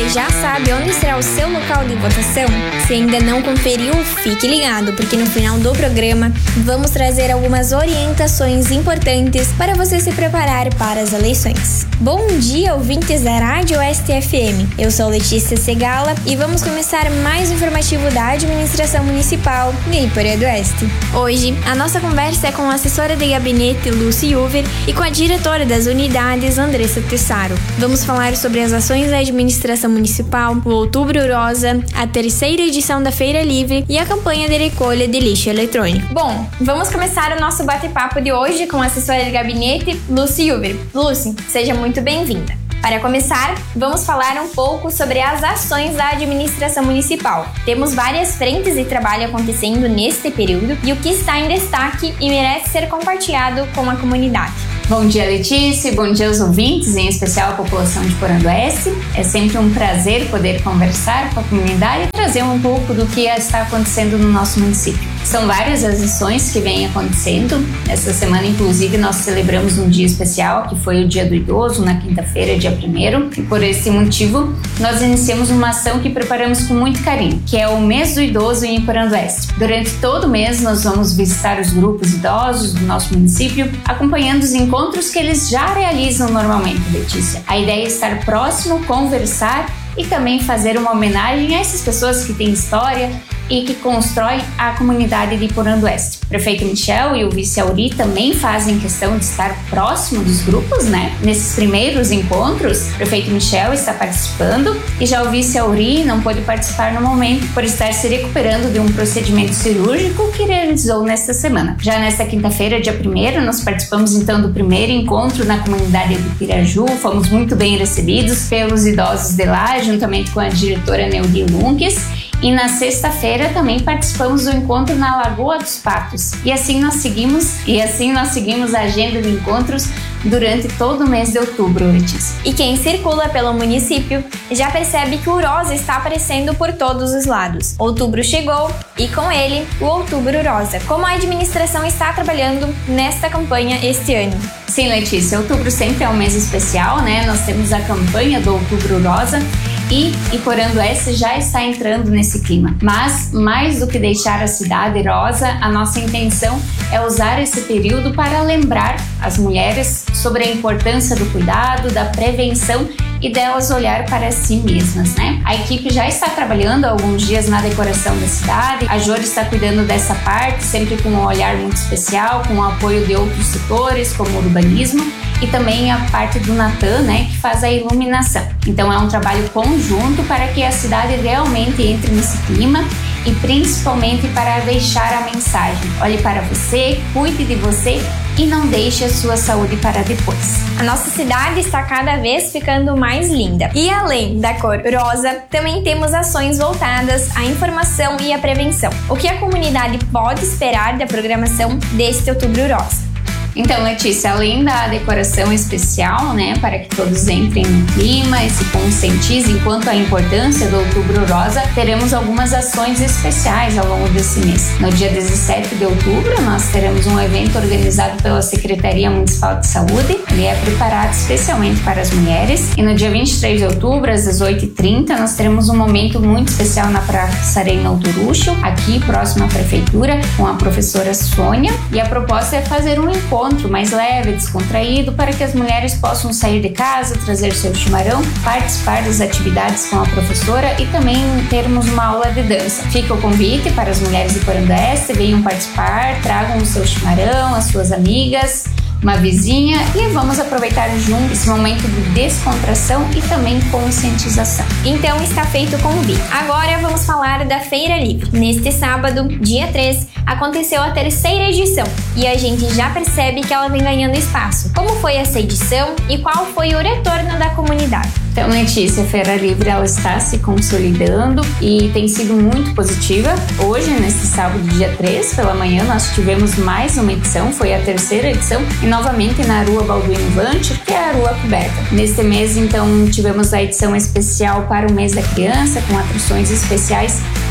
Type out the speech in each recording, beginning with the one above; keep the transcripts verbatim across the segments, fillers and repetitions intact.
Você já sabe onde será o seu local de votação? Se ainda não conferiu, fique ligado, porque no final do programa vamos trazer algumas orientações importantes para você se preparar para as eleições. Bom dia, ouvintes da Rádio Oeste F M. Eu sou Letícia Segala e vamos começar mais um informativo da Administração Municipal de Iporã do Oeste. Hoje, a nossa conversa é com a assessora de gabinete Lucy Uver e com a diretora das unidades Andressa Tessaro. Vamos falar sobre as ações da administração municipal, o Outubro Rosa, a terceira edição da Feira Livre e a campanha de recolha de lixo eletrônico. Bom, vamos começar o nosso bate-papo de hoje com a assessora de gabinete Lucy Uver. Lucy, seja muito bem-vinda. Para começar, vamos falar um pouco sobre as ações da administração municipal. Temos várias frentes de trabalho acontecendo neste período e o que está em destaque e merece ser compartilhado com a comunidade. Bom dia, Letícia, bom dia aos ouvintes, em especial a população de Iporã do Oeste. É sempre um prazer poder conversar com a comunidade e trazer um pouco do que está acontecendo no nosso município. São várias as ações que vêm acontecendo. Essa semana, inclusive, nós celebramos um dia especial, que foi o Dia do Idoso, na quinta-feira, dia primeiro. E por esse motivo, nós iniciamos uma ação que preparamos com muito carinho, que é o Mês do Idoso em Iporã do Oeste. Durante todo o mês, nós vamos visitar os grupos idosos do nosso município, acompanhando os encontros que eles já realizam normalmente, Letícia. A ideia é estar próximo, conversar e também fazer uma homenagem a essas pessoas que têm história e que constroem a comunidade de Iporã do Oeste. O prefeito Michel e o vice Auri também fazem questão de estar próximo dos grupos, né? Nesses primeiros encontros, o prefeito Michel está participando e já o vice Auri não pôde participar no momento por estar se recuperando de um procedimento cirúrgico que realizou nesta semana. Já nesta quinta-feira, dia primeiro, nós participamos então do primeiro encontro na comunidade de Piraju, fomos muito bem recebidos pelos idosos de lá, juntamente com a diretora Neudi Lunques. E na sexta-feira também participamos do encontro na Lagoa dos Patos. E assim nós seguimos, e assim nós seguimos a agenda de encontros durante todo o mês de outubro, Letícia. E quem circula pelo município já percebe que o Rosa está aparecendo por todos os lados. Outubro chegou e com ele o Outubro Rosa. Como a administração está trabalhando nesta campanha este ano? Sim, Letícia, outubro sempre é um mês especial, né? Nós temos a campanha do Outubro Rosa e Iporã do Oeste já está entrando nesse clima. Mas, mais do que deixar a cidade rosa, a nossa intenção é usar esse período para lembrar as mulheres sobre a importância do cuidado, da prevenção e delas olhar para si mesmas, né? A equipe já está trabalhando há alguns dias na decoração da cidade, a Jori está cuidando dessa parte, sempre com um olhar muito especial, com o apoio de outros setores, como o urbanismo, e também a parte do Natan, né, que faz a iluminação. Então é um trabalho conjunto para que a cidade realmente entre nesse clima e principalmente para deixar a mensagem: olhe para você, cuide de você e não deixe a sua saúde para depois. A nossa cidade está cada vez ficando mais linda. E além da cor rosa, também temos ações voltadas à informação e à prevenção. O que a comunidade pode esperar da programação deste Outubro Rosa? Então, Letícia, além da decoração especial, né, para que todos entrem no clima e se conscientizem quanto à importância do Outubro Rosa, teremos algumas ações especiais ao longo desse mês. No dia dezessete de outubro, nós teremos um evento organizado pela Secretaria Municipal de Saúde. Ele é preparado especialmente para as mulheres. E no dia vinte e três de outubro, às dezoito e trinta, nós teremos um momento muito especial na Praça Arena Altorucho, aqui próximo à Prefeitura, com a professora Sônia. E a proposta é fazer um encontro mais leve, descontraído, para que as mulheres possam sair de casa, trazer seu chimarrão, participar das atividades com a professora e também termos uma aula de dança. Fica o convite para as mulheres de Iporã do Oeste, venham participar, tragam o seu chimarrão, as suas amigas, uma vizinha e vamos aproveitar junto esse momento de descontração e também conscientização. Então está feito o convite. Agora vamos falar da Feira Livre. Neste sábado, dia três, aconteceu a terceira edição e a gente já percebe que ela vem ganhando espaço. Como foi essa edição e qual foi o retorno da comunidade? Então, Letícia, a Feira Livre ela está se consolidando e tem sido muito positiva. Hoje, neste sábado, dia três, pela manhã, nós tivemos mais uma edição, foi a terceira edição, e novamente na Rua Balduino Vancher, que é a rua coberta. Neste mês, então, tivemos a edição especial para o mês da criança, com atrações especiais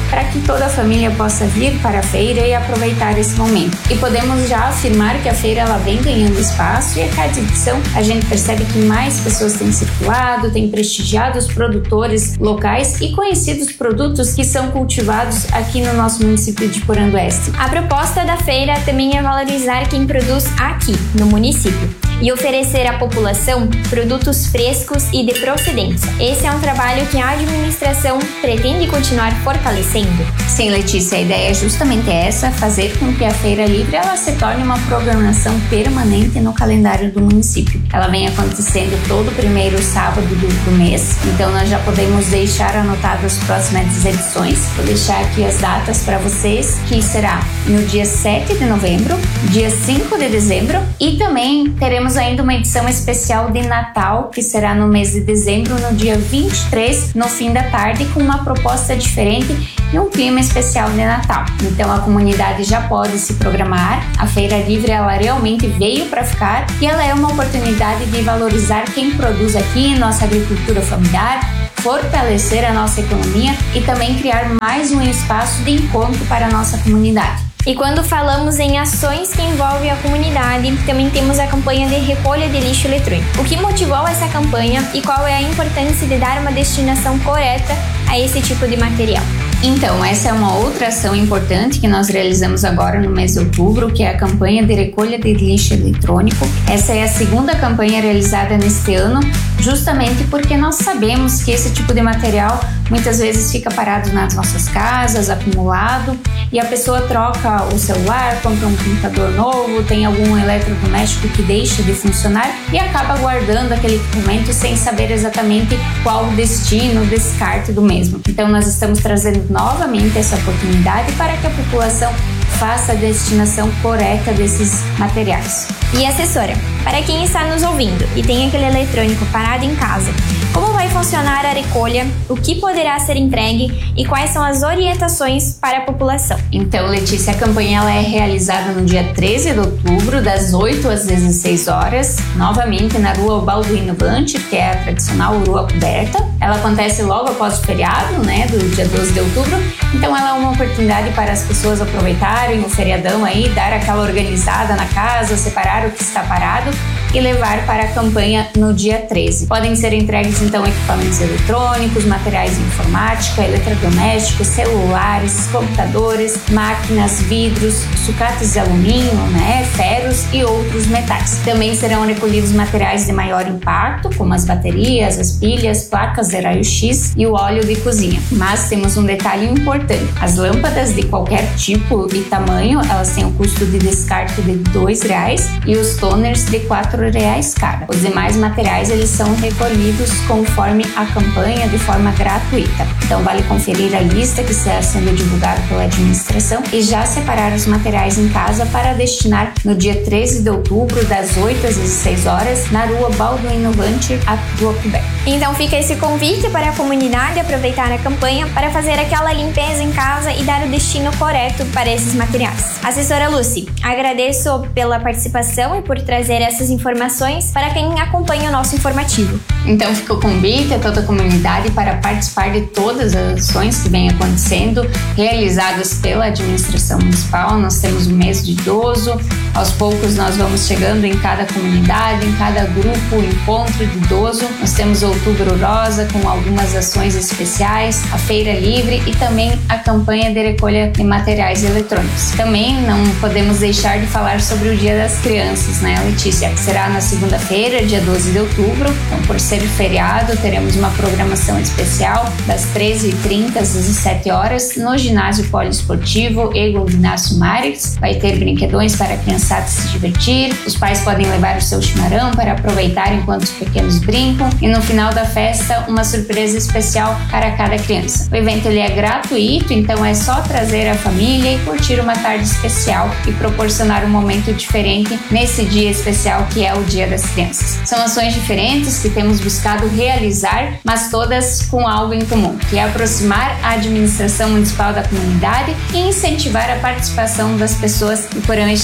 para que toda a família possa vir para a feira e aproveitar esse momento. E podemos já afirmar que a feira ela vem ganhando espaço e a cada edição a gente percebe que mais pessoas têm circulado, têm prestigiado os produtores locais e conhecido os produtos que são cultivados aqui no nosso município de Porã do Oeste. A proposta da feira também é valorizar quem produz aqui, no município, e oferecer à população produtos frescos e de procedência. Esse é um trabalho que a administração pretende continuar fortalecendo. Sim, Letícia, a ideia é justamente essa, fazer com que a Feira Livre ela se torne uma programação permanente no calendário do município. Ela vem acontecendo todo primeiro sábado do, do mês, então nós já podemos deixar anotadas as próximas edições. Vou deixar aqui as datas para vocês, que será no dia sete de novembro, dia cinco de dezembro e também teremos ainda uma edição especial de Natal, que será no mês de dezembro, no dia vinte e três, no fim da tarde, com uma proposta diferente e um clima especial de Natal. Então a comunidade já pode se programar. A Feira Livre ela realmente veio para ficar e ela é uma oportunidade de valorizar quem produz aqui, nossa agricultura familiar, fortalecer a nossa economia e também criar mais um espaço de encontro para a nossa comunidade. E quando falamos em ações que envolvem a comunidade, também temos a campanha de recolha de lixo eletrônico. O que motivou essa campanha e qual é a importância de dar uma destinação correta a esse tipo de material? Então, essa é uma outra ação importante que nós realizamos agora no mês de outubro, que é a campanha de recolha de lixo eletrônico. Essa é a segunda campanha realizada neste ano, justamente porque nós sabemos que esse tipo de material muitas vezes fica parado nas nossas casas, acumulado, e a pessoa troca o celular, compra um computador novo, tem algum eletrodoméstico que deixa de funcionar e acaba guardando aquele equipamento sem saber exatamente qual o destino, o descarte do mesmo. Então, nós estamos trazendo novamente essa oportunidade para que a população faça a destinação correta desses materiais. E assessora, para quem está nos ouvindo e tem aquele eletrônico parado em casa, como vai funcionar a recolha, o que poderá ser entregue e quais são as orientações para a população? Então, Letícia, a campanha ela é realizada no dia treze de outubro, das oito às dezesseis horas, novamente na rua Balduino Vante, que é a tradicional rua coberta. Ela acontece logo após o feriado, né, do dia doze de outubro, então ela é uma oportunidade para as pessoas aproveitarem o feriadão aí, dar aquela organizada na casa, separar o que está parado e levar para a campanha no dia treze. Podem ser entregues então equipamentos eletrônicos, materiais de informática, eletrodomésticos, celulares, computadores, máquinas, vidros, sucates de alumínio, né, ferros e outros metais. Também serão recolhidos materiais de maior impacto, como as baterias, as pilhas, placas de raio-x e o óleo de cozinha. Mas temos um detalhe importante: as lâmpadas de qualquer tipo e tamanho, elas têm o custo de descarte de dois reais e os toners de quatro reais cada. Os demais materiais eles são recolhidos conforme a campanha de forma gratuita. Então vale conferir a lista que está sendo divulgada pela administração e já separar os materiais em casa para destinar no dia treze de outubro, das oito às dezesseis horas, na rua Balduino Vante, a rua coberta. Então fica esse convite para a comunidade aproveitar a campanha para fazer aquela limpeza em casa e dar o destino correto para esses materiais. Assessora Lucy, agradeço pela participação e por trazer essas informações para quem acompanha o nosso informativo. Então fica o convite a toda a comunidade para participar de todas as ações que vêm acontecendo, realizadas pela administração municipal. Nós temos o mês de idoso, aos poucos nós vamos chegando em cada comunidade, em cada grupo, encontro de idoso. Nós temos o Outubro Rosa com algumas ações especiais, a Feira Livre e também a campanha de recolha de materiais eletrônicos. Também não podemos deixar de falar sobre o Dia das Crianças, né, Letícia? Que será na segunda-feira, dia doze de outubro. Então, por ser feriado, teremos uma programação especial das treze e trinta às dezessete horas no ginásio poliesportivo Egon Inácio Marques. Vai ter brinquedões para a criançada se divertir. Os pais podem levar o seu chimarrão para aproveitar enquanto os pequenos brincam. E no final da festa, uma surpresa especial para cada criança. O evento ele é gratuito, então é só trazer a família e curtir uma tarde especial e proporcionar um momento diferente nesse dia especial que é o Dia das Crianças. São ações diferentes que temos buscado realizar, mas todas com algo em comum, que é aproximar a administração municipal da comunidade e incentivar a participação das pessoas porã-estinas.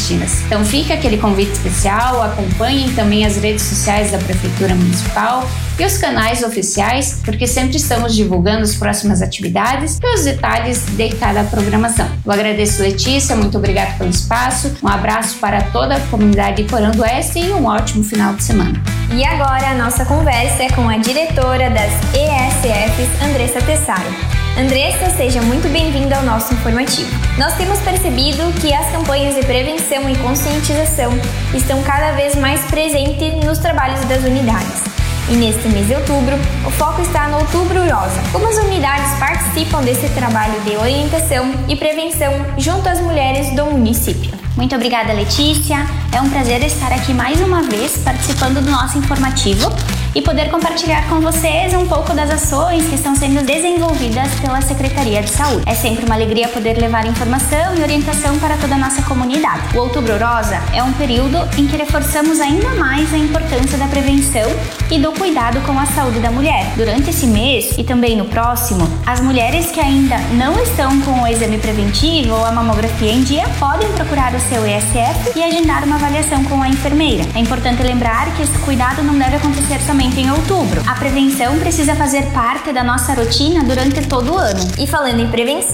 Então fica aquele convite especial, acompanhem também as redes sociais da Prefeitura Municipal e os canais oficiais, porque sempre estamos divulgando as próximas atividades e os detalhes de cada programação. Eu agradeço, Letícia, muito obrigada pelo espaço, um abraço para toda a comunidade de Porã do Oeste e um ótimo final de semana. E agora a nossa conversa é com a diretora das E S Fs, Andressa Tessaro. Andressa, seja muito bem-vinda ao nosso informativo. Nós temos percebido que as campanhas de prevenção e conscientização estão cada vez mais presentes nos trabalhos das unidades. E neste mês de outubro, o foco está no Outubro Rosa. Como as unidades participam desse trabalho de orientação e prevenção junto às mulheres do município? Muito obrigada, Letícia. É um prazer estar aqui mais uma vez participando do nosso informativo e poder compartilhar com vocês um pouco das ações que estão sendo desenvolvidas pela Secretaria de Saúde. É sempre uma alegria poder levar informação e orientação para toda a nossa comunidade. O Outubro Rosa é um período em que reforçamos ainda mais a importância da prevenção e do cuidado com a saúde da mulher. Durante esse mês e também no próximo, as mulheres que ainda não estão com o exame preventivo ou a mamografia em dia podem procurar o seu E S F e agendar uma avaliação com a enfermeira. É importante lembrar que esse cuidado não deve acontecer somente em outubro. A prevenção precisa fazer parte da nossa rotina durante todo o ano. E falando em prevenção,